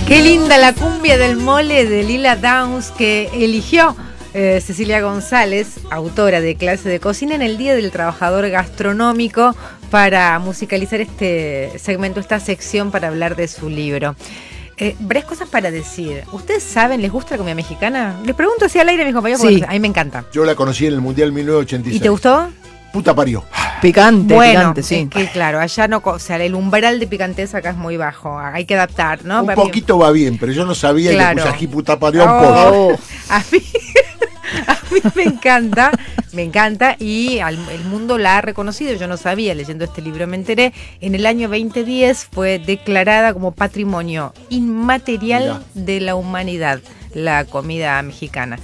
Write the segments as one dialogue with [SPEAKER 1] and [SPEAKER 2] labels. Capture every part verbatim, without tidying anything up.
[SPEAKER 1] Qué linda la cumbia del mole de Lila Downs que eligió eh, Cecilia González, autora de Clase de Cocina, en el Día del Trabajador Gastronómico, para musicalizar este segmento, esta sección, para hablar de su libro. Eh, varias cosas para decir. ¿Ustedes saben, les gusta la comida mexicana? Les pregunto así al aire a mis compañeros,
[SPEAKER 2] Sí.
[SPEAKER 1] porque a mí me encanta.
[SPEAKER 3] Yo la conocí en el Mundial mil novecientos ochenta y seis.
[SPEAKER 1] ¿Y te gustó?
[SPEAKER 3] Puta parió.
[SPEAKER 2] Picante,
[SPEAKER 1] Bueno,
[SPEAKER 2] picante, sí.
[SPEAKER 1] es que claro, allá no, o sea, el umbral de picanteza acá es muy bajo, hay que adaptar, ¿no?
[SPEAKER 3] Un
[SPEAKER 1] Para mí-
[SPEAKER 3] poquito va bien, pero yo no sabía
[SPEAKER 1] Claro.
[SPEAKER 3] que le puse ají puta parió un
[SPEAKER 1] Oh,
[SPEAKER 3] poco.
[SPEAKER 1] A mí, a mí me encanta, me encanta, y al- el mundo la ha reconocido. Yo no sabía, leyendo este libro me enteré. En el año veinte diez fue declarada como patrimonio inmaterial
[SPEAKER 3] Mirá.
[SPEAKER 1] de la humanidad, la comida mexicana.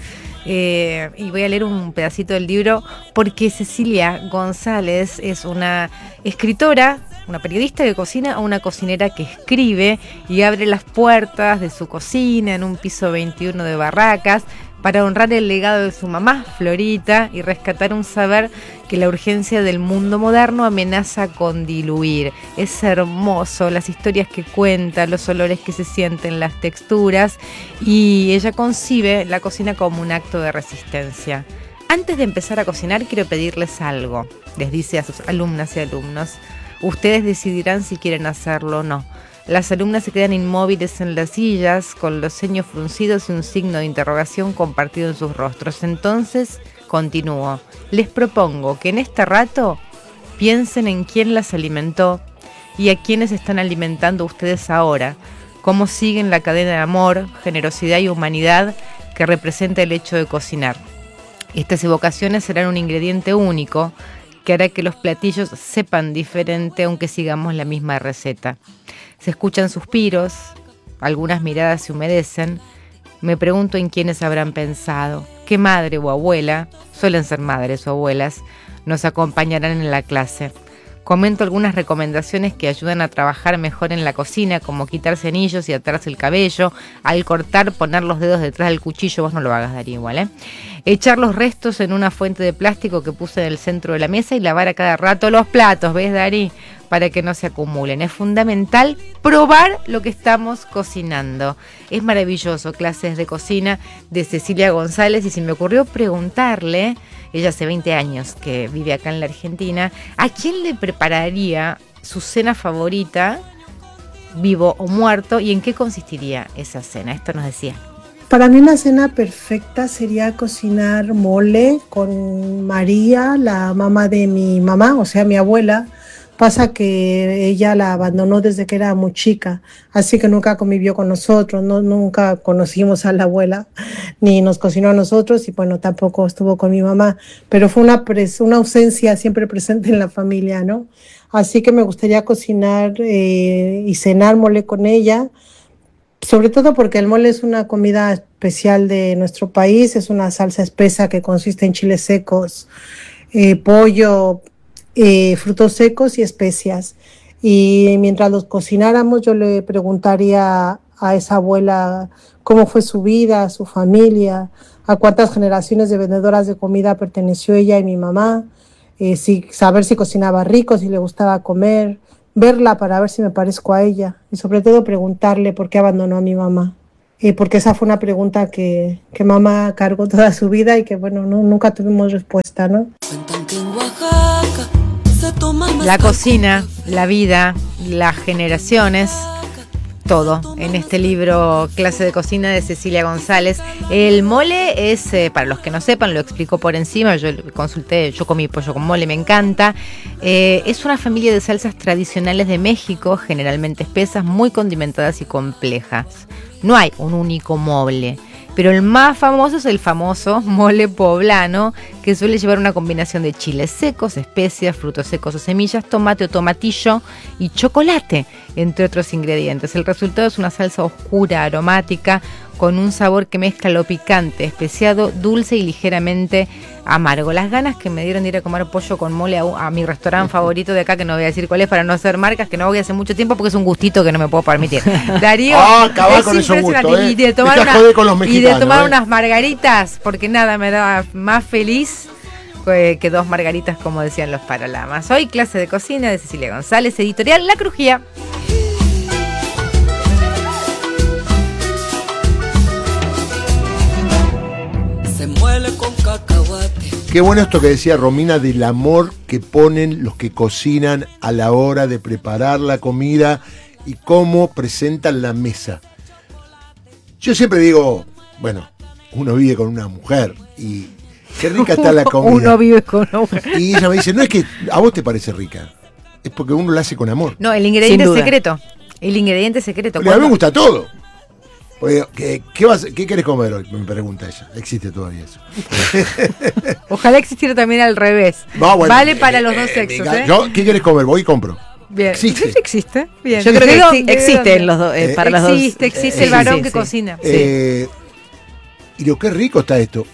[SPEAKER 1] Eh, y voy a leer un pedacito del libro porque Cecilia González es una escritora, una periodista que cocina, o una cocinera que escribe y abre las puertas de su cocina en un piso veintiuno de Barracas para honrar el legado de su mamá, Florita, y rescatar un saber que la urgencia del mundo moderno amenaza con diluir. Es hermoso las historias que cuenta, los olores que se sienten, las texturas, y ella concibe la cocina como un acto de resistencia. Antes de empezar a cocinar, quiero pedirles algo, les dice a sus alumnas y alumnos. Ustedes decidirán si quieren hacerlo o no. Las alumnas se quedan inmóviles en las sillas, con los ceños fruncidos y un signo de interrogación compartido en sus rostros. Entonces, continúo. Les propongo que en este rato piensen en quién las alimentó y a quiénes están alimentando ustedes ahora. Cómo siguen la cadena de amor, generosidad y humanidad que representa el hecho de cocinar. Estas evocaciones serán un ingrediente único que hará que los platillos sepan diferente aunque sigamos la misma receta. Se escuchan suspiros, algunas miradas se humedecen. Me pregunto en quiénes habrán pensado. ¿Qué madre o abuela, suelen ser madres o abuelas, nos acompañarán en la clase? Comento algunas recomendaciones que ayudan a trabajar mejor en la cocina, como quitarse anillos y atarse el cabello. Al cortar, poner los dedos detrás del cuchillo. Vos no lo hagas, Darío, igual, ¿eh? Echar los restos en una fuente de plástico que puse en el centro de la mesa y lavar a cada rato los platos, ¿ves, Darí? Para que no se acumulen. Es fundamental probar lo que estamos cocinando. Es maravilloso, Clases de Cocina de Cecilia González, y se me ocurrió preguntarle, ella hace veinte años que vive acá en la Argentina, ¿a quién le prepararía su cena favorita, vivo o muerto, y en qué consistiría esa cena? Esto nos decía.
[SPEAKER 4] Para mí una cena perfecta sería cocinar mole con María, la mamá de mi mamá, o sea, mi abuela. Pasa que ella la abandonó desde que era muy chica, así que nunca convivió con nosotros, no, nunca conocimos a la abuela, ni nos cocinó a nosotros, y bueno, tampoco estuvo con mi mamá, pero fue una, pres- una ausencia siempre presente en la familia, ¿no? Así que me gustaría cocinar eh, y cenar mole con ella, sobre todo porque el mole es una comida especial de nuestro país, es una salsa espesa que consiste en chiles secos, eh, pollo, Eh, frutos secos y especias, y mientras los cocináramos yo le preguntaría a esa abuela cómo fue su vida, su familia, a cuántas generaciones de vendedoras de comida perteneció ella y mi mamá, eh, si, saber si cocinaba rico, si le gustaba comer, verla para ver si me parezco a ella, y sobre todo preguntarle por qué abandonó a mi mamá, eh, porque esa fue una pregunta que, que mamá cargó toda su vida y que bueno, no, nunca tuvimos respuesta, ¿no?
[SPEAKER 1] La cocina, la vida, las generaciones, todo en este libro Clase de Cocina de Cecilia González. El mole es, eh, para los que no sepan, lo explico por encima, yo consulté, yo comí pollo con mole, me encanta. Eh, es una familia de salsas tradicionales de México, generalmente espesas, muy condimentadas y complejas. No hay un único mole, pero el más famoso es el famoso mole poblano, que suele llevar una combinación de chiles secos, especias, frutos secos o semillas, tomate o tomatillo y chocolate, entre otros ingredientes. El resultado es una salsa oscura, aromática, con un sabor que mezcla lo picante, especiado, dulce y ligeramente amargo. Las ganas que me dieron de ir a comer pollo con mole a, a mi restaurante favorito de acá, que no voy a decir cuál es para no hacer marcas, que no voy hace mucho tiempo porque es un gustito que no me puedo permitir. Darío,
[SPEAKER 3] ah, acabá
[SPEAKER 1] es
[SPEAKER 3] con esos
[SPEAKER 1] impresionante.
[SPEAKER 3] gustos, eh.
[SPEAKER 1] Y de tomar,
[SPEAKER 3] Deja
[SPEAKER 1] una,
[SPEAKER 3] joder con los
[SPEAKER 1] y de
[SPEAKER 3] mexicanos,
[SPEAKER 1] tomar
[SPEAKER 3] eh.
[SPEAKER 1] unas margaritas, porque nada me da más feliz que, que dos margaritas, como decían los Paralamas. Hoy Clase de Cocina de Cecilia González, editorial La Crujía.
[SPEAKER 3] Qué bueno esto que decía Romina del amor que ponen los que cocinan a la hora de preparar la comida y cómo presentan la mesa. Yo siempre digo, bueno, uno vive con una mujer y qué rica está la comida.
[SPEAKER 1] Uno vive con una mujer.
[SPEAKER 3] Y ella me dice, no es que a vos te parece rica, es porque uno la hace con amor.
[SPEAKER 1] No, el ingrediente secreto. El ingrediente secreto.
[SPEAKER 3] Pero a mí me gusta todo. Porque, ¿qué, qué, vas, ¿Qué querés comer hoy? Me pregunta ella. Existe todavía eso.
[SPEAKER 1] Ojalá existiera también al revés.
[SPEAKER 3] No, bueno,
[SPEAKER 1] vale para
[SPEAKER 3] eh,
[SPEAKER 1] los dos
[SPEAKER 3] eh,
[SPEAKER 1] sexos.
[SPEAKER 3] Venga,
[SPEAKER 1] ¿eh?
[SPEAKER 3] yo, ¿qué querés comer? Voy y compro.
[SPEAKER 1] Bien.
[SPEAKER 3] Existe.
[SPEAKER 1] Sí, existe. Bien.
[SPEAKER 2] Yo creo que
[SPEAKER 1] ¿De
[SPEAKER 2] exi-
[SPEAKER 1] dónde?
[SPEAKER 2] existe en los dos, eh,
[SPEAKER 3] Eh,
[SPEAKER 2] para los dos.
[SPEAKER 1] Existe, existe
[SPEAKER 3] Eh,
[SPEAKER 1] el varón
[SPEAKER 2] sí,
[SPEAKER 1] que
[SPEAKER 2] sí.
[SPEAKER 1] cocina.
[SPEAKER 3] Eh, y lo que rico está esto.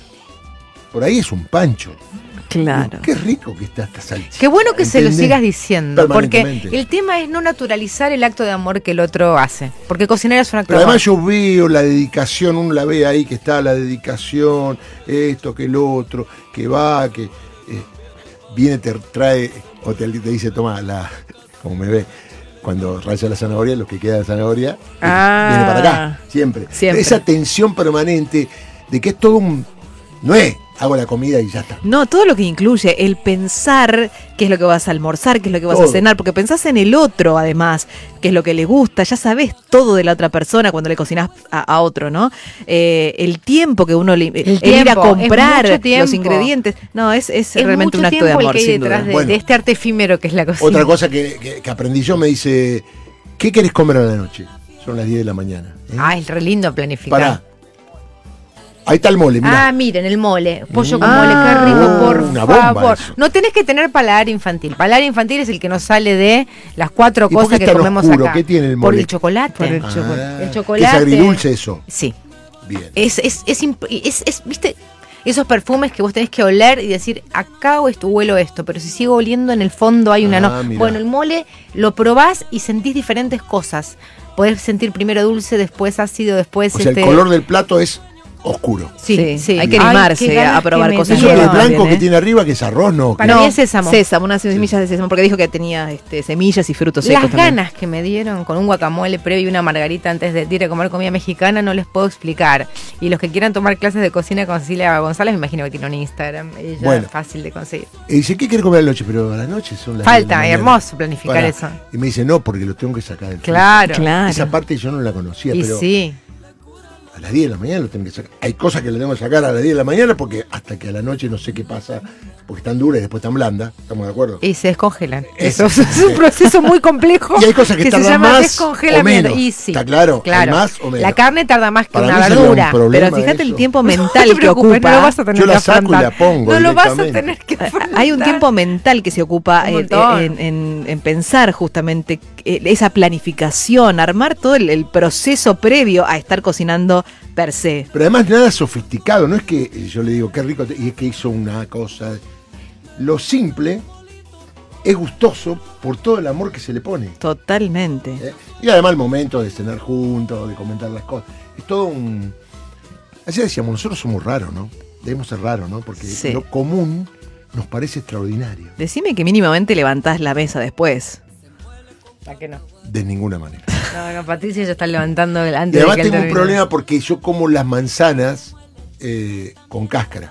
[SPEAKER 3] Por ahí es un pancho.
[SPEAKER 2] Claro.
[SPEAKER 3] Qué rico que está esta salchicha.
[SPEAKER 1] Qué bueno que se lo
[SPEAKER 3] ¿Entendés?
[SPEAKER 1] sigas diciendo, porque
[SPEAKER 3] Permanentemente.
[SPEAKER 1] el tema es no naturalizar el acto de amor que el otro hace, porque cocinar es un acto
[SPEAKER 3] Pero
[SPEAKER 1] de amor.
[SPEAKER 3] además yo veo la dedicación, uno la ve ahí que está la dedicación, esto, que el otro, que va, que eh, viene, te trae, o te, te dice, toma, la, como me ve, cuando raya la zanahoria, lo que queda de zanahoria, eh,
[SPEAKER 2] Ah.
[SPEAKER 3] viene para acá, siempre.
[SPEAKER 2] Siempre.
[SPEAKER 3] Esa tensión permanente de que es todo un... No es, hago la comida y ya está.
[SPEAKER 2] No, todo lo que incluye, el pensar qué es lo que vas a almorzar, qué es lo que vas
[SPEAKER 3] Todo.
[SPEAKER 2] a cenar, porque pensás en el otro además, qué es lo que le gusta, ya sabés todo de la otra persona cuando le cocinás a, a otro, ¿no? Eh, el tiempo que uno le... El,
[SPEAKER 1] tiempo,
[SPEAKER 2] ir a
[SPEAKER 1] es
[SPEAKER 2] comprar
[SPEAKER 1] mucho tiempo.
[SPEAKER 2] los ingredientes, no, es, es,
[SPEAKER 1] Es
[SPEAKER 2] realmente
[SPEAKER 1] mucho
[SPEAKER 2] un acto de
[SPEAKER 1] tiempo el
[SPEAKER 2] amor,
[SPEAKER 1] que hay
[SPEAKER 2] sin
[SPEAKER 1] detrás
[SPEAKER 2] duda.
[SPEAKER 1] de,
[SPEAKER 3] Bueno.
[SPEAKER 1] de este arte efímero que es la cocina.
[SPEAKER 3] Otra cosa que, que- que aprendí yo me dice, ¿qué querés comer a la noche? Son las diez de la mañana. ¿eh?
[SPEAKER 1] Ah, es re lindo planificar.
[SPEAKER 3] Pará. Ahí está el mole, mirá.
[SPEAKER 1] Ah, miren, el mole. Pollo con
[SPEAKER 2] Ah,
[SPEAKER 1] mole, qué rico, por
[SPEAKER 3] una bomba
[SPEAKER 1] favor.
[SPEAKER 3] eso.
[SPEAKER 1] No tenés que tener paladar infantil. Paladar infantil es el que nos sale de las cuatro
[SPEAKER 3] ¿Y por
[SPEAKER 1] cosas
[SPEAKER 3] qué
[SPEAKER 1] que
[SPEAKER 3] es tan
[SPEAKER 1] comemos
[SPEAKER 3] oscuro?
[SPEAKER 1] acá.
[SPEAKER 3] ¿Qué tiene el
[SPEAKER 1] Por
[SPEAKER 3] mole?
[SPEAKER 1] el chocolate.
[SPEAKER 2] Por el
[SPEAKER 3] Ah,
[SPEAKER 2] chocolate.
[SPEAKER 1] El chocolate.
[SPEAKER 3] Que es agridulce eso.
[SPEAKER 1] Sí.
[SPEAKER 3] Bien.
[SPEAKER 1] Es, es, es, imp- es, es, viste, esos perfumes que vos tenés que oler y decir, acá o esto huelo esto, pero si sigo oliendo en el fondo hay una
[SPEAKER 3] Ah,
[SPEAKER 1] no.
[SPEAKER 3] mirá.
[SPEAKER 1] Bueno, el mole lo probás y sentís diferentes cosas. Podés sentir primero dulce, después ácido, después
[SPEAKER 3] O sea,
[SPEAKER 1] este.
[SPEAKER 3] el color del plato es oscuro.
[SPEAKER 1] Sí,
[SPEAKER 2] Sí,
[SPEAKER 1] sí.
[SPEAKER 2] hay que
[SPEAKER 1] Ay,
[SPEAKER 2] animarse
[SPEAKER 1] qué ganas
[SPEAKER 2] a probar
[SPEAKER 1] que me
[SPEAKER 2] cosas
[SPEAKER 3] Eso
[SPEAKER 1] dieron.
[SPEAKER 3] que es blanco
[SPEAKER 2] bien,
[SPEAKER 3] que
[SPEAKER 2] ¿eh?
[SPEAKER 3] tiene arriba, que es arroz, no.
[SPEAKER 1] Para
[SPEAKER 3] que-
[SPEAKER 1] mí es sésamo.
[SPEAKER 2] Sésamo, unas semillas de sésamo, porque dijo que tenía este, semillas y frutos secos
[SPEAKER 1] Las
[SPEAKER 2] también.
[SPEAKER 1] ganas que me dieron con un guacamole previo y una margarita antes de ir a comer comida mexicana no les puedo explicar. Y los que quieran tomar clases de cocina con Cecilia González, me imagino que tiene un Instagram. Ella
[SPEAKER 3] Bueno.
[SPEAKER 1] es fácil de conseguir.
[SPEAKER 3] Y dice, ¿qué quiere comer a la noche? Pero a la noche son las diez de
[SPEAKER 1] Falta,
[SPEAKER 3] la mañana.
[SPEAKER 1] hermoso planificar
[SPEAKER 3] Pará.
[SPEAKER 1] eso.
[SPEAKER 3] Y me dice, no, porque lo tengo que sacar del
[SPEAKER 1] Claro.
[SPEAKER 2] Claro.
[SPEAKER 3] freezer. Esa parte yo no la conocía,
[SPEAKER 1] Y
[SPEAKER 3] pero
[SPEAKER 1] sí.
[SPEAKER 3] a las diez de la mañana lo tengo que sacar. Hay cosas que le tengo que sacar a las diez de la mañana porque hasta que a la noche no sé qué pasa, porque están duras y después están blandas, ¿estamos de acuerdo?
[SPEAKER 1] Y se descongelan.
[SPEAKER 3] Eso.
[SPEAKER 1] Eso es un proceso muy complejo.
[SPEAKER 3] Y hay cosas que
[SPEAKER 1] se
[SPEAKER 3] tardan
[SPEAKER 1] llama
[SPEAKER 3] más
[SPEAKER 1] descongelamiento.
[SPEAKER 3] o menos.
[SPEAKER 1] Y sí.
[SPEAKER 3] ¿Está claro?
[SPEAKER 1] Claro.
[SPEAKER 3] Hay más o menos.
[SPEAKER 1] La carne tarda más que
[SPEAKER 3] Para
[SPEAKER 1] una
[SPEAKER 3] mí sería un
[SPEAKER 1] verdura.
[SPEAKER 3] problema
[SPEAKER 2] Pero fíjate el
[SPEAKER 3] eso.
[SPEAKER 2] tiempo
[SPEAKER 1] No te
[SPEAKER 2] mental que
[SPEAKER 1] preocupes,
[SPEAKER 2] ocupa.
[SPEAKER 1] no lo vas a tener
[SPEAKER 3] Yo la
[SPEAKER 1] que
[SPEAKER 3] saco y
[SPEAKER 1] afrontar.
[SPEAKER 3] la pongo
[SPEAKER 1] No lo vas a
[SPEAKER 3] directamente.
[SPEAKER 1] tener que afrontar.
[SPEAKER 2] Hay un tiempo mental que se ocupa
[SPEAKER 1] Un
[SPEAKER 2] en,
[SPEAKER 1] montón.
[SPEAKER 2] en- en- en pensar justamente eh, esa planificación, armar todo el, el proceso previo a estar cocinando per se.
[SPEAKER 3] Pero además nada sofisticado, no es que yo le digo qué rico te- y es que hizo una cosa. Lo simple es gustoso por todo el amor que se le pone.
[SPEAKER 2] Totalmente.
[SPEAKER 3] ¿eh? Y además el momento de cenar juntos, de comentar las cosas. Es todo un... Así decíamos, nosotros somos raros, ¿no? Debemos ser raros, ¿no? Porque
[SPEAKER 2] Sí.
[SPEAKER 3] lo común nos parece extraordinario.
[SPEAKER 2] Decime que mínimamente levantás la mesa después.
[SPEAKER 1] ¿A qué no?
[SPEAKER 3] De ninguna manera.
[SPEAKER 1] No, no, Patricia ya está levantando el antes
[SPEAKER 3] Y además
[SPEAKER 1] de que él
[SPEAKER 3] tengo un
[SPEAKER 1] termine.
[SPEAKER 3] problema porque yo como las manzanas eh, con cáscara.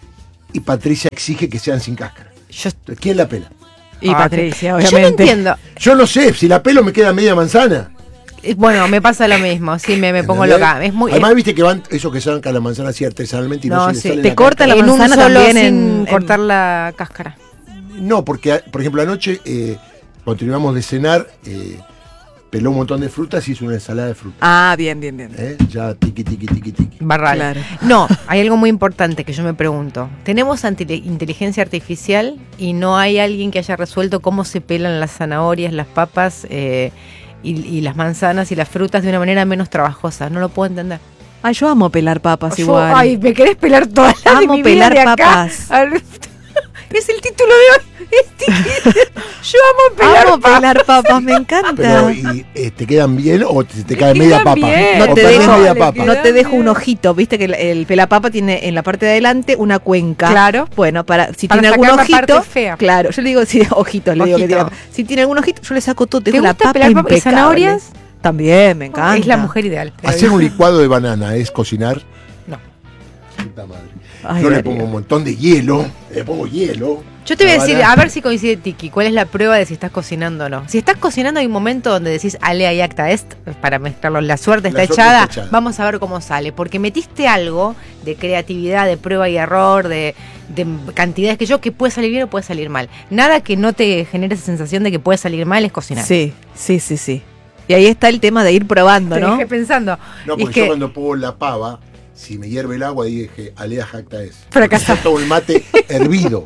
[SPEAKER 3] Y Patricia exige que sean sin cáscara.
[SPEAKER 1] Yo,
[SPEAKER 3] Entonces, ¿quién la pela?
[SPEAKER 2] Y
[SPEAKER 1] Ah,
[SPEAKER 2] Patricia,
[SPEAKER 1] yo
[SPEAKER 2] obviamente.
[SPEAKER 1] no entiendo.
[SPEAKER 3] Yo no sé, si la pelo me queda media manzana.
[SPEAKER 1] Eh, Bueno, me pasa lo mismo. Sí, me, me pongo
[SPEAKER 3] ¿Entendés?
[SPEAKER 1] loca. Es muy.
[SPEAKER 3] Además, viste que van esos que sacan la manzana así artesanalmente y no,
[SPEAKER 1] No,
[SPEAKER 3] se les
[SPEAKER 1] sí.
[SPEAKER 3] sale
[SPEAKER 2] Te
[SPEAKER 3] la
[SPEAKER 2] corta
[SPEAKER 3] cáscara.
[SPEAKER 2] la
[SPEAKER 1] en un
[SPEAKER 2] manzana
[SPEAKER 1] solo
[SPEAKER 2] también
[SPEAKER 1] sin
[SPEAKER 2] en- en-
[SPEAKER 1] cortar la cáscara.
[SPEAKER 3] No, porque, por ejemplo, anoche, eh, cuando terminamos de cenar, eh, peló un montón de frutas y hizo una ensalada de frutas.
[SPEAKER 2] Ah, bien, bien, bien.
[SPEAKER 3] ¿eh? Ya tiqui, tiqui, tiqui, tiqui.
[SPEAKER 1] Barral.
[SPEAKER 2] Claro.
[SPEAKER 1] No, hay algo muy importante que yo me pregunto. Tenemos antile- inteligencia artificial y no hay alguien que haya resuelto cómo se pelan las zanahorias, las papas eh, y, y las manzanas y las frutas de una manera menos trabajosa. No lo puedo entender.
[SPEAKER 2] Ay, yo amo pelar papas
[SPEAKER 1] Yo-
[SPEAKER 2] igual.
[SPEAKER 1] Ay, me querés pelar todas las de
[SPEAKER 2] Amo
[SPEAKER 1] mi vida
[SPEAKER 2] pelar
[SPEAKER 1] de acá.
[SPEAKER 2] papas.
[SPEAKER 1] Al- Es el título de hoy. Es ti- Yo amo pelar
[SPEAKER 2] amo
[SPEAKER 1] papas.
[SPEAKER 2] pelar papas, me encanta.
[SPEAKER 3] Pero, ¿y, eh, ¿te quedan bien o te, te
[SPEAKER 1] Me
[SPEAKER 3] cae media
[SPEAKER 1] quedan
[SPEAKER 3] papa?
[SPEAKER 1] bien.
[SPEAKER 2] No
[SPEAKER 3] O
[SPEAKER 2] te
[SPEAKER 3] perdés
[SPEAKER 2] dejo-
[SPEAKER 3] media
[SPEAKER 1] le
[SPEAKER 3] papa.
[SPEAKER 1] queda-
[SPEAKER 2] No te dejo
[SPEAKER 1] bien.
[SPEAKER 2] un ojito, viste que el, el pelapapa tiene en la parte de adelante una cuenca.
[SPEAKER 1] Claro.
[SPEAKER 2] Bueno, para si
[SPEAKER 1] Para
[SPEAKER 2] tiene algún
[SPEAKER 1] sacar la
[SPEAKER 2] ojito,
[SPEAKER 1] parte fea.
[SPEAKER 2] claro, yo le digo sí, ojitos, le digo que
[SPEAKER 1] Ojito.
[SPEAKER 2] tiene- si tiene algún ojito, yo le saco todo,
[SPEAKER 1] ¿Te
[SPEAKER 2] tengo la
[SPEAKER 1] gusta
[SPEAKER 2] papa
[SPEAKER 1] pelar papas y
[SPEAKER 2] impecable.
[SPEAKER 1] zanahorias?
[SPEAKER 2] También, me encanta.
[SPEAKER 1] Es la mujer ideal.
[SPEAKER 3] Hacer un licuado de banana es cocinar.
[SPEAKER 1] No.
[SPEAKER 3] puta madre.
[SPEAKER 2] Ay,
[SPEAKER 3] Yo le
[SPEAKER 2] Darío.
[SPEAKER 3] pongo un montón de hielo, le pongo hielo.
[SPEAKER 1] Yo te voy a
[SPEAKER 3] la
[SPEAKER 1] decir,
[SPEAKER 3] banana.
[SPEAKER 1] a ver si coincide Tiki, ¿cuál es la prueba de si estás cocinando o no? Si estás cocinando hay un momento donde decís alea y acta est, para mezclarlo, la suerte está
[SPEAKER 3] La suerte
[SPEAKER 1] echada,
[SPEAKER 3] está echada.
[SPEAKER 1] vamos a ver cómo sale, porque metiste algo de creatividad, de prueba y error, de, de cantidades que yo, que puede salir bien o puede salir mal. Nada que no te genere esa sensación de que puede salir mal es cocinar.
[SPEAKER 2] Sí, sí, sí, sí. Y ahí está el tema de ir probando,
[SPEAKER 1] Te
[SPEAKER 2] ¿no?
[SPEAKER 1] dejé pensando.
[SPEAKER 3] No,
[SPEAKER 1] Y es
[SPEAKER 3] porque
[SPEAKER 1] que
[SPEAKER 3] yo cuando pongo la pava, si me hierve el agua, dije, alea jacta es.
[SPEAKER 1] Fracasado.
[SPEAKER 3] Yo tomo el mate hervido.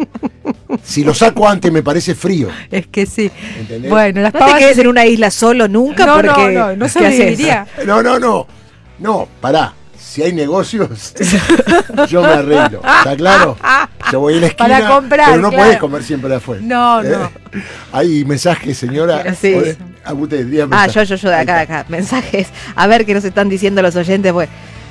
[SPEAKER 3] Si lo saco antes me parece frío.
[SPEAKER 1] es que sí.
[SPEAKER 3] ¿Entendés?
[SPEAKER 1] Bueno, las
[SPEAKER 2] No te
[SPEAKER 1] pavas...
[SPEAKER 2] quedes en una isla solo nunca
[SPEAKER 1] No,
[SPEAKER 2] porque...
[SPEAKER 1] no, no, no
[SPEAKER 2] ¿qué
[SPEAKER 1] sobreviviría.
[SPEAKER 2] haces?
[SPEAKER 3] No, no, no. No, pará. Si hay negocios, yo me arreglo. ¿Está claro? Yo voy a la esquina,
[SPEAKER 1] Para comprar,
[SPEAKER 3] pero no
[SPEAKER 1] claro.
[SPEAKER 3] podés comer siempre afuera.
[SPEAKER 1] No,
[SPEAKER 3] ¿Eh?
[SPEAKER 1] no.
[SPEAKER 3] Hay mensajes, señora.
[SPEAKER 2] Sí.
[SPEAKER 3] Podés- A usted, dígame.
[SPEAKER 2] Ah, yo, yo, yo, de acá, de acá. Mensajes. A ver qué nos están diciendo los oyentes. Pues.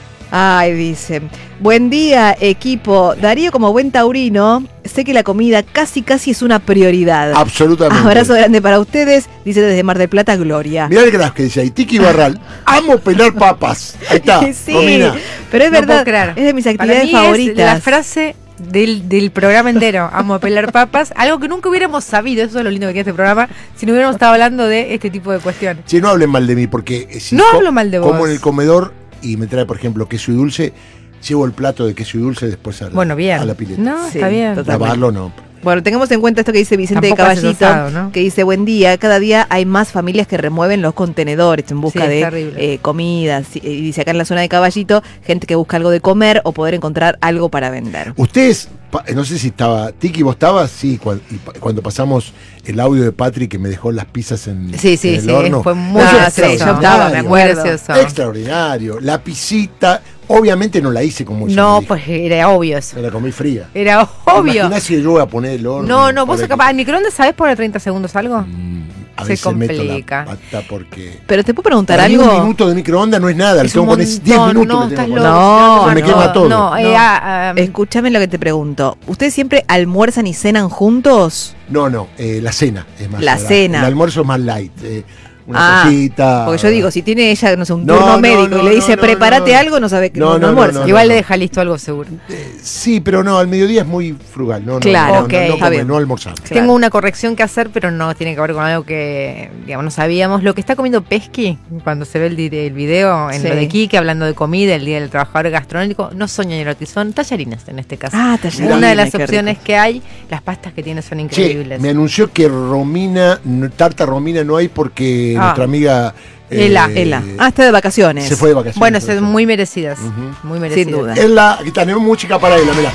[SPEAKER 2] Ay, dicen. Buen día, equipo. Darío, como buen taurino, sé que la comida casi, casi es una prioridad.
[SPEAKER 3] Absolutamente.
[SPEAKER 2] Abrazo grande para ustedes, dice desde Mar del Plata, Gloria.
[SPEAKER 3] Mirá el graf que dice ahí, Tiki Barral, amo pelar papas. Ahí está,
[SPEAKER 2] Sí,
[SPEAKER 3] Romina.
[SPEAKER 2] pero es
[SPEAKER 1] No
[SPEAKER 2] verdad,
[SPEAKER 1] puedo creer.
[SPEAKER 2] es de mis
[SPEAKER 1] Para
[SPEAKER 2] actividades
[SPEAKER 1] mí
[SPEAKER 2] favoritas.
[SPEAKER 1] Es la frase del, del programa entero, amo pelar papas, algo que nunca hubiéramos sabido, eso es lo lindo que tiene este programa, si no hubiéramos estado hablando de este tipo de cuestiones.
[SPEAKER 3] Si no hablen mal de mí, porque eh, si
[SPEAKER 1] No
[SPEAKER 3] co-
[SPEAKER 1] hablo mal de vos.
[SPEAKER 3] como en el comedor y me trae, por ejemplo, queso y dulce, llevo el plato de queso y dulce después a la,
[SPEAKER 1] Bueno, bien.
[SPEAKER 3] a la pileta.
[SPEAKER 1] No,
[SPEAKER 2] Sí,
[SPEAKER 1] está bien.
[SPEAKER 2] total.
[SPEAKER 3] Lavarlo no.
[SPEAKER 2] Bueno, tengamos en cuenta esto que dice Vicente
[SPEAKER 1] Tampoco
[SPEAKER 2] de
[SPEAKER 1] haces
[SPEAKER 2] Caballito,
[SPEAKER 1] asado, ¿no?
[SPEAKER 2] que dice, buen día, cada día hay más familias que remueven los contenedores en busca
[SPEAKER 1] Sí, es
[SPEAKER 2] de
[SPEAKER 1] terrible.
[SPEAKER 2] eh, comida. Sí, y dice acá en la zona de Caballito, gente que busca algo de comer o poder encontrar algo para vender.
[SPEAKER 3] Ustedes, pa- no sé si estaba, Tiki, ¿vos estabas? Sí, cuan- y pa- cuando pasamos el audio de Patri que me dejó las pizzas en,
[SPEAKER 1] Sí, sí,
[SPEAKER 3] en el
[SPEAKER 1] sí,
[SPEAKER 3] horno.
[SPEAKER 1] fue muy
[SPEAKER 2] Ah,
[SPEAKER 3] Eso es
[SPEAKER 2] sí, yo
[SPEAKER 1] gracioso.
[SPEAKER 2] estaba, me
[SPEAKER 3] extraordinario.
[SPEAKER 2] acuerdo.
[SPEAKER 1] Gracioso.
[SPEAKER 3] Extraordinario. La pisita, obviamente no la hice como ella me
[SPEAKER 1] No,
[SPEAKER 3] dijo.
[SPEAKER 1] pues era obvio eso.
[SPEAKER 3] Me la comí fría.
[SPEAKER 1] Era obvio.
[SPEAKER 3] Imaginás si yo voy a poner el horno.
[SPEAKER 1] No, no, vos
[SPEAKER 3] para
[SPEAKER 1] capaz,
[SPEAKER 3] que-
[SPEAKER 1] ¿al microondas sabés poner treinta segundos algo?
[SPEAKER 3] Mm, a
[SPEAKER 1] Se
[SPEAKER 3] veces meto
[SPEAKER 1] complica.
[SPEAKER 3] la pata porque...
[SPEAKER 2] Pero te puedo preguntar
[SPEAKER 3] Para mí
[SPEAKER 2] algo.
[SPEAKER 3] un minuto de microondas no es nada, le
[SPEAKER 1] Es
[SPEAKER 3] tengo
[SPEAKER 1] un
[SPEAKER 3] que poner diez
[SPEAKER 1] montón,
[SPEAKER 3] minutos.
[SPEAKER 1] no,
[SPEAKER 3] le tengo
[SPEAKER 1] estás
[SPEAKER 3] que
[SPEAKER 1] loco.
[SPEAKER 3] poner.
[SPEAKER 2] No,
[SPEAKER 3] Se me
[SPEAKER 2] no,
[SPEAKER 3] quema todo.
[SPEAKER 1] No, eh,
[SPEAKER 2] No.
[SPEAKER 1] ah, ah,
[SPEAKER 2] Escúchame lo que te pregunto. ¿Ustedes siempre almuerzan y cenan juntos?
[SPEAKER 3] No, no, eh, la cena es más.
[SPEAKER 2] La cena.
[SPEAKER 3] El almuerzo es más light. eh, una
[SPEAKER 2] Ah,
[SPEAKER 3] cosita.
[SPEAKER 2] Porque yo digo, si tiene ella, no sé, un
[SPEAKER 3] No,
[SPEAKER 2] turno
[SPEAKER 3] no,
[SPEAKER 2] médico
[SPEAKER 3] no,
[SPEAKER 2] y le dice,
[SPEAKER 3] no, no,
[SPEAKER 2] prepárate
[SPEAKER 3] no.
[SPEAKER 2] algo, no sabe que
[SPEAKER 3] No,
[SPEAKER 2] no,
[SPEAKER 3] no, no,
[SPEAKER 2] almuerza.
[SPEAKER 3] no,
[SPEAKER 1] igual
[SPEAKER 3] no.
[SPEAKER 1] le deja listo algo seguro.
[SPEAKER 3] Eh, sí, pero no, al mediodía es muy frugal. No, no,
[SPEAKER 2] Claro,
[SPEAKER 3] no, no,
[SPEAKER 1] ok,
[SPEAKER 3] no,
[SPEAKER 1] está
[SPEAKER 3] come,
[SPEAKER 2] bien.
[SPEAKER 3] no almorzamos.
[SPEAKER 2] Claro.
[SPEAKER 1] Tengo una corrección que hacer, pero no tiene que ver con algo que, digamos, no sabíamos. Lo que está comiendo Pesky, cuando se ve el, di- el video en
[SPEAKER 2] Sí.
[SPEAKER 1] lo de Kike, hablando de comida, el Día del Trabajador Gastronómico, no son ñoñerotis, son tallarines en este caso.
[SPEAKER 2] Ah, tallarines,
[SPEAKER 1] Una de las
[SPEAKER 2] qué
[SPEAKER 1] opciones
[SPEAKER 2] rico.
[SPEAKER 1] que hay, las pastas que tiene son
[SPEAKER 3] Che,
[SPEAKER 1] increíbles.
[SPEAKER 3] me anunció que Romina, no- tarta Romina no hay porque
[SPEAKER 1] Ah.
[SPEAKER 3] nuestra amiga... eh,
[SPEAKER 1] Ela,
[SPEAKER 2] Ela. Ah, está de vacaciones.
[SPEAKER 3] se fue de vacaciones.
[SPEAKER 1] bueno,
[SPEAKER 3] por
[SPEAKER 1] son
[SPEAKER 3] eso.
[SPEAKER 1] muy merecidas,
[SPEAKER 3] Ujú.
[SPEAKER 1] muy merecidas.
[SPEAKER 2] duda.
[SPEAKER 3] Ela, aquí tenemos música para ella, mira.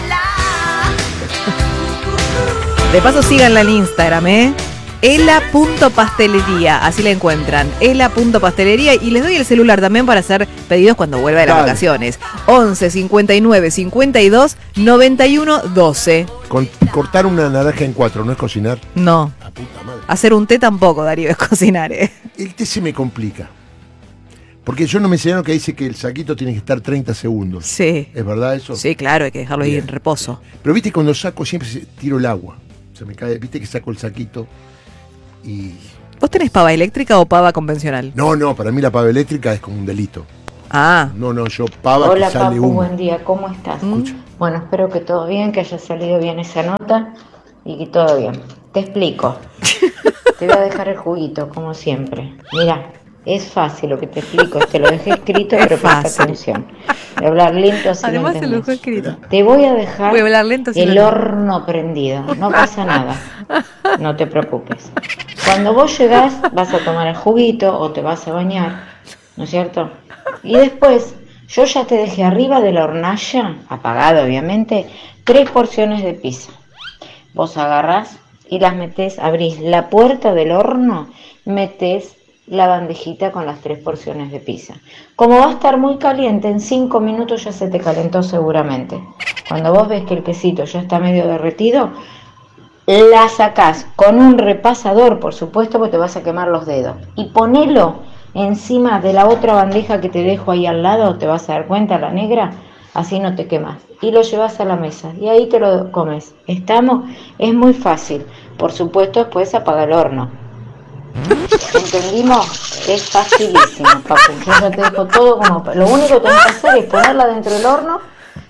[SPEAKER 2] De paso, síganla en Instagram, ¿eh? ela punto pastelería, así la encuentran. ela punto pastelería y les doy el celular también para hacer pedidos cuando vuelva de las
[SPEAKER 3] Dale.
[SPEAKER 2] vacaciones. once cincuenta y nueve cincuenta y dos noventa y uno doce.
[SPEAKER 3] Con- cortar una naranja en cuatro, ¿no es cocinar?
[SPEAKER 2] No,
[SPEAKER 3] La puta madre.
[SPEAKER 2] hacer un té tampoco, Darío, es cocinar, ¿eh?
[SPEAKER 3] El té se me complica. Porque yo no me enseñaron que dice que el saquito tiene que estar treinta segundos.
[SPEAKER 2] Sí.
[SPEAKER 3] ¿Es verdad eso?
[SPEAKER 2] Sí, claro, hay que dejarlo ahí
[SPEAKER 3] Bien.
[SPEAKER 2] en reposo.
[SPEAKER 3] Pero viste, cuando saco siempre se- tiro el agua. Se me cae, viste que saco el saquito y...
[SPEAKER 2] ¿Vos tenés pava eléctrica o pava convencional?
[SPEAKER 3] No, no, para mí la pava eléctrica es como un delito.
[SPEAKER 2] Ah,
[SPEAKER 3] No, no, yo pava
[SPEAKER 5] Hola
[SPEAKER 3] que sale
[SPEAKER 5] Papu,
[SPEAKER 3] humo.
[SPEAKER 5] buen día, ¿cómo estás?
[SPEAKER 3] Escucha.
[SPEAKER 5] Bueno, espero que todo bien, que haya salido bien esa nota y que todo bien. Te explico. Te voy a dejar el juguito, como siempre. Mira, es fácil lo que te explico, te lo dejé escrito,
[SPEAKER 2] Es
[SPEAKER 5] pero presta
[SPEAKER 2] fácil.
[SPEAKER 5] atención. Voy a hablar lento así lo
[SPEAKER 1] Además se lo dejó
[SPEAKER 5] entendés.
[SPEAKER 1] escrito.
[SPEAKER 5] Te voy a dejar
[SPEAKER 1] Voy a hablar lento así
[SPEAKER 5] el
[SPEAKER 1] lo-
[SPEAKER 5] horno prendido, no pasa nada, no te preocupes. Cuando vos llegás vas a tomar el juguito o te vas a bañar, ¿no es cierto? Y después yo ya te dejé arriba de la hornalla, apagado obviamente, tres porciones de pizza. Vos agarrás y las metés, abrís la puerta del horno, metés la bandejita con las tres porciones de pizza. Como va a estar muy caliente, en cinco minutos ya se te calentó seguramente. Cuando vos ves que el quesito ya está medio derretido, la sacás con un repasador, por supuesto, porque te vas a quemar los dedos. Y ponelo encima de la otra bandeja que te dejo ahí al lado, te vas a dar cuenta, la negra, así no te quemas. Y lo llevas a la mesa y ahí te lo comes. ¿Estamos? Es muy fácil. Por supuesto, después apaga el horno. ¿Entendimos? Es facilísimo, papu. Yo ya te dejo todo como... Lo único que tenés que hacer es ponerla dentro del horno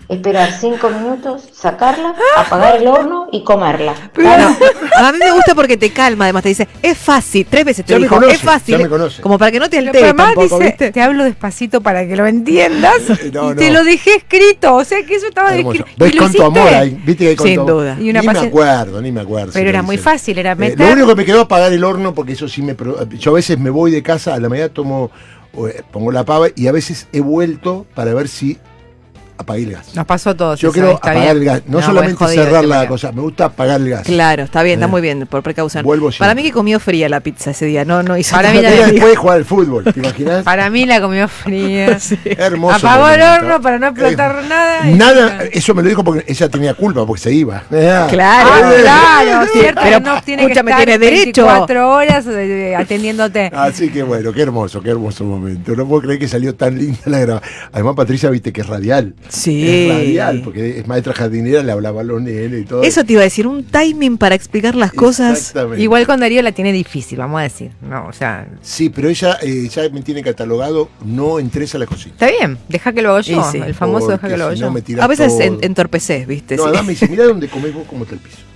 [SPEAKER 5] esperar cinco minutos, sacarla, apagar el horno y comerla.
[SPEAKER 2] Claro. A mí me gusta porque te calma, además te dice, es fácil, tres veces te
[SPEAKER 3] Ya me
[SPEAKER 2] dijo,
[SPEAKER 3] conoce,
[SPEAKER 2] es fácil.
[SPEAKER 3] ya me conoce.
[SPEAKER 2] Como para que no te
[SPEAKER 1] Pero
[SPEAKER 2] altere
[SPEAKER 1] además
[SPEAKER 2] tampoco,
[SPEAKER 1] dice,
[SPEAKER 2] ¿viste?
[SPEAKER 1] te hablo despacito para que lo entiendas
[SPEAKER 3] No,
[SPEAKER 1] y te
[SPEAKER 3] no.
[SPEAKER 1] lo dejé escrito, o sea que eso estaba
[SPEAKER 3] Hermoso.
[SPEAKER 1] escrito.
[SPEAKER 3] ¿Ves
[SPEAKER 1] ¿Y lo
[SPEAKER 3] con tu
[SPEAKER 1] hiciste?
[SPEAKER 3] amor ahí? ¿Viste que hay con
[SPEAKER 2] Sin
[SPEAKER 3] tu amor?
[SPEAKER 2] duda.
[SPEAKER 1] Y una
[SPEAKER 3] ni me
[SPEAKER 1] pacien-
[SPEAKER 3] acuerdo, ni me acuerdo.
[SPEAKER 1] Pero
[SPEAKER 3] si
[SPEAKER 1] era
[SPEAKER 3] lo
[SPEAKER 1] muy
[SPEAKER 3] hice.
[SPEAKER 1] fácil, era
[SPEAKER 3] Eh,
[SPEAKER 1] meter...
[SPEAKER 3] lo único que me quedó apagar el horno porque eso sí me... pro- Yo a veces me voy de casa, a la mañana tomo, o, eh, pongo la pava y a veces he vuelto para ver si apagué el gas.
[SPEAKER 1] Nos pasó a todos.
[SPEAKER 3] Yo
[SPEAKER 1] eso,
[SPEAKER 3] quiero
[SPEAKER 1] está
[SPEAKER 3] apagar
[SPEAKER 1] bien.
[SPEAKER 3] el gas, no,
[SPEAKER 1] No,
[SPEAKER 3] solamente
[SPEAKER 1] pues, jodido,
[SPEAKER 3] cerrar
[SPEAKER 1] te
[SPEAKER 3] la
[SPEAKER 1] mareas.
[SPEAKER 3] cosa, me gusta apagar el gas.
[SPEAKER 2] Claro, está bien, está
[SPEAKER 3] Eh.
[SPEAKER 2] muy bien, por precaución.
[SPEAKER 3] Vuelvo siempre.
[SPEAKER 2] Para mí que comió fría la pizza ese día, no, no hizo
[SPEAKER 1] Para mí
[SPEAKER 2] nada.
[SPEAKER 1] la-
[SPEAKER 3] Era después de jugar al fútbol, ¿te imaginas?
[SPEAKER 1] Para mí la comió fría.
[SPEAKER 3] Hermoso.
[SPEAKER 1] Apagó el
[SPEAKER 3] momento.
[SPEAKER 1] horno para no explotar
[SPEAKER 3] Eh,
[SPEAKER 1] nada. y-
[SPEAKER 3] Nada, eso me lo dijo porque ella tenía culpa, porque se iba.
[SPEAKER 2] Claro,
[SPEAKER 1] Ah, claro, cierto,
[SPEAKER 2] Pero,
[SPEAKER 1] que no tiene
[SPEAKER 2] escúchame,
[SPEAKER 1] que estar
[SPEAKER 2] tiene derecho.
[SPEAKER 1] veinticuatro horas eh, atendiéndote.
[SPEAKER 3] Así que bueno, qué hermoso, qué hermoso momento. No puedo creer que salió tan linda la grabación. Además, Patricia, viste que es radial.
[SPEAKER 2] Sí.
[SPEAKER 3] Es radial, porque es maestra jardinera, le hablaba a los nenes y todo.
[SPEAKER 2] Eso te iba a decir, un timing para explicar las cosas.
[SPEAKER 3] Exactamente.
[SPEAKER 1] Igual con Darío la tiene difícil, vamos a decir. No, o sea,
[SPEAKER 3] Sí, pero ella eh, ya me tiene catalogado, no entres a la cocina.
[SPEAKER 1] está bien, deja que lo hago yo.
[SPEAKER 2] Y sí.
[SPEAKER 1] El famoso
[SPEAKER 3] Porque
[SPEAKER 1] deja que lo hago
[SPEAKER 3] si
[SPEAKER 1] yo.
[SPEAKER 3] no me tirás
[SPEAKER 2] A veces
[SPEAKER 3] todo.
[SPEAKER 2] en- entorpeces, ¿viste?
[SPEAKER 3] No,
[SPEAKER 2] Sí.
[SPEAKER 3] además me dice, mirá dónde comés vos, cómo está el piso.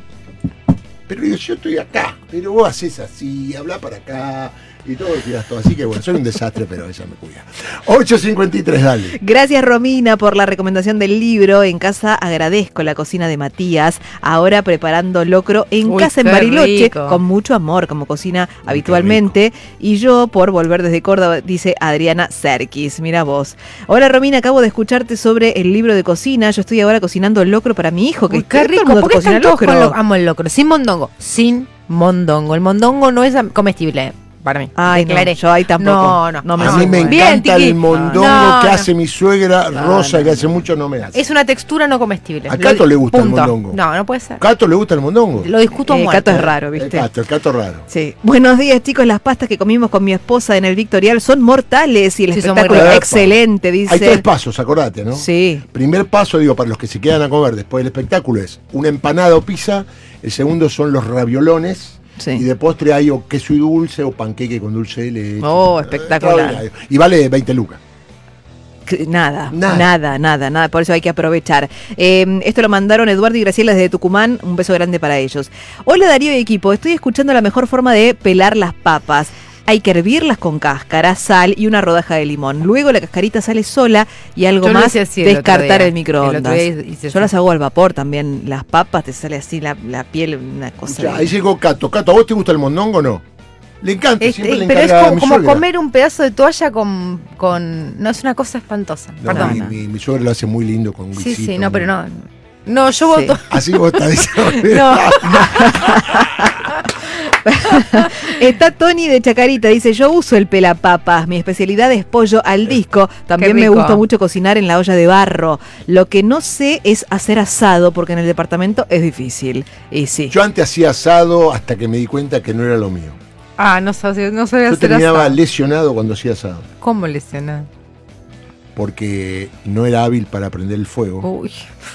[SPEAKER 3] Pero digo, yo estoy acá, pero vos haces así, hablá para acá y todo, tirás todo. Así que bueno, soy un desastre, pero ella me cuida. ocho cincuenta y tres, dale.
[SPEAKER 2] Gracias Romina por la recomendación del libro. En casa agradezco la cocina de Matías, ahora preparando locro en
[SPEAKER 1] Uy,
[SPEAKER 2] casa en
[SPEAKER 1] qué
[SPEAKER 2] Bariloche,
[SPEAKER 1] rico.
[SPEAKER 2] con mucho amor, como cocina
[SPEAKER 3] qué
[SPEAKER 2] habitualmente. Y yo por volver desde Córdoba, dice Adriana Serkis, mira vos. Hola Romina, acabo de escucharte sobre el libro de cocina. Yo estoy ahora cocinando locro para mi hijo, que
[SPEAKER 1] Uy,
[SPEAKER 2] todo
[SPEAKER 1] qué
[SPEAKER 2] el
[SPEAKER 1] rico.
[SPEAKER 2] mundo
[SPEAKER 1] ¿Por qué
[SPEAKER 2] cocina
[SPEAKER 1] están todos con
[SPEAKER 2] locro.
[SPEAKER 1] lo- amo el locro? Sin mondongo. Sin mondongo. El mondongo no es am- comestible para mí.
[SPEAKER 2] Ay, no,
[SPEAKER 1] Declaré.
[SPEAKER 2] yo ahí tampoco.
[SPEAKER 1] No, no.
[SPEAKER 2] No me
[SPEAKER 3] A
[SPEAKER 2] No,
[SPEAKER 3] mí me
[SPEAKER 2] bueno.
[SPEAKER 1] Bien,
[SPEAKER 3] encanta
[SPEAKER 1] Tiki.
[SPEAKER 3] el mondongo
[SPEAKER 1] No,
[SPEAKER 3] que
[SPEAKER 1] no.
[SPEAKER 3] hace mi suegra
[SPEAKER 2] No,
[SPEAKER 3] Rosa,
[SPEAKER 2] no,
[SPEAKER 3] que
[SPEAKER 2] no.
[SPEAKER 3] hace mucho no me hace.
[SPEAKER 1] Es una textura no comestible.
[SPEAKER 3] A Cato le gusta el
[SPEAKER 1] punto.
[SPEAKER 3] mondongo.
[SPEAKER 1] No, no puede ser.
[SPEAKER 3] ¿Cato le gusta el mondongo?
[SPEAKER 1] Lo discuto a
[SPEAKER 2] Eh,
[SPEAKER 1] muerte.
[SPEAKER 2] Cato es raro,
[SPEAKER 3] El
[SPEAKER 2] ¿viste?
[SPEAKER 3] Cato, el Cato raro.
[SPEAKER 2] Sí. Buenos días, chicos. Las pastas que comimos con mi esposa en el Victorial son mortales y el
[SPEAKER 1] Sí, son muy
[SPEAKER 2] espectáculo
[SPEAKER 3] ricas.
[SPEAKER 2] excelente,
[SPEAKER 3] Hay tres
[SPEAKER 2] dice.
[SPEAKER 3] pasos, acordate, ¿no?
[SPEAKER 2] Sí.
[SPEAKER 3] Primer paso, digo, para los que se quedan a comer después del espectáculo es una empanada o pizza. El segundo son los raviolones.
[SPEAKER 2] Sí.
[SPEAKER 3] Y de postre hay o queso y dulce o panqueque con dulce de leche.
[SPEAKER 2] Oh, espectacular.
[SPEAKER 3] Extraordinario. Y vale veinte lucas.
[SPEAKER 2] Que- Nada,
[SPEAKER 3] Nada.
[SPEAKER 2] nada, nada, nada, por eso hay que aprovechar. Eh, esto lo mandaron Eduardo y Graciela desde Tucumán, un beso grande para ellos. Hola Darío y equipo, estoy escuchando la mejor forma de pelar las papas. Hay que hervirlas con cáscara, sal y una rodaja de limón. Luego la cascarita sale sola y algo
[SPEAKER 1] Yo lo
[SPEAKER 2] más,
[SPEAKER 1] hice así el otro
[SPEAKER 2] descartar
[SPEAKER 1] día.
[SPEAKER 2] el microondas.
[SPEAKER 1] El otro día hice
[SPEAKER 2] Yo
[SPEAKER 1] así.
[SPEAKER 2] las hago al vapor también, las papas, te sale así la, la piel, una cosa.
[SPEAKER 3] Ya,
[SPEAKER 2] de-
[SPEAKER 3] ahí llegó Cato. Cato, ¿a vos te gusta el mondongo o no? Le encanta,
[SPEAKER 1] Este,
[SPEAKER 3] siempre le
[SPEAKER 1] pero es
[SPEAKER 3] encarga a
[SPEAKER 1] como,
[SPEAKER 3] mi
[SPEAKER 1] como
[SPEAKER 3] suegra.
[SPEAKER 1] comer un pedazo de toalla con, con... No, es una cosa espantosa.
[SPEAKER 3] No,
[SPEAKER 1] Perdón.
[SPEAKER 3] mi, mi, mi suegra lo hace muy lindo con un
[SPEAKER 1] Sí,
[SPEAKER 3] guisito,
[SPEAKER 1] sí, no,
[SPEAKER 3] muy-
[SPEAKER 1] pero no. No, yo
[SPEAKER 2] Sí.
[SPEAKER 1] voto...
[SPEAKER 3] Así vos estás diciendo.
[SPEAKER 1] No.
[SPEAKER 2] Está Tony de Chacarita, dice, yo uso el pelapapas, mi especialidad es pollo al disco, también
[SPEAKER 1] Qué
[SPEAKER 2] me
[SPEAKER 1] rico.
[SPEAKER 2] gusta mucho cocinar en la olla de barro, lo que no sé es hacer asado, porque en el departamento es difícil, y sí.
[SPEAKER 3] Yo antes hacía asado hasta que me di cuenta que no era lo mío.
[SPEAKER 1] Ah, no sabía, no sabía
[SPEAKER 3] Yo
[SPEAKER 1] hacer
[SPEAKER 3] terminaba
[SPEAKER 1] asado.
[SPEAKER 3] lesionado cuando hacía asado,
[SPEAKER 1] ¿Cómo lesionar?
[SPEAKER 3] porque no era hábil para prender el fuego.
[SPEAKER 1] Uy.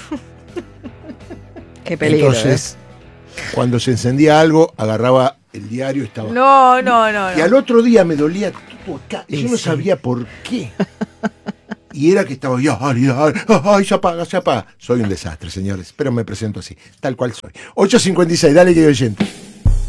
[SPEAKER 2] Qué peligro.
[SPEAKER 3] Entonces, cuando se encendía algo, agarraba el diario, estaba...
[SPEAKER 1] No, no, no.
[SPEAKER 3] Y al
[SPEAKER 1] no.
[SPEAKER 3] otro día me dolía todo acá, y
[SPEAKER 2] Y
[SPEAKER 3] yo no
[SPEAKER 2] sí.
[SPEAKER 3] sabía por qué. Y era que estaba, ay, ay, ay, ay, se apaga, se apaga. Soy un desastre, señores, pero me presento así, tal cual soy. ocho cincuenta y seis, dale que hay oyente.